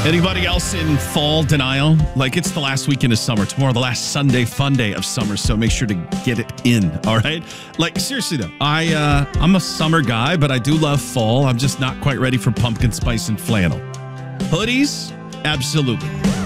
Anybody else in fall denial? Like, it's the last weekend of summer. Tomorrow, the last Sunday fun day of summer. So make sure to get it in. All right. Like, seriously though, I'm a summer guy, but I do love fall. I'm just not quite ready for pumpkin spice and flannel. Hoodies, absolutely.